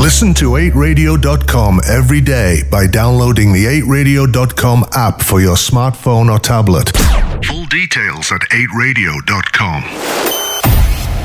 Listen to 8radio.com every day by downloading the 8radio.com app for your smartphone or tablet. Full details at 8radio.com.